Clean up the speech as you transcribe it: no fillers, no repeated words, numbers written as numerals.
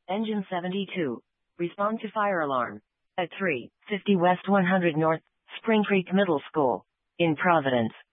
Engine 72. Respond to fire alarm. At 350 West 100 North, Spring Creek Middle School, in Providence.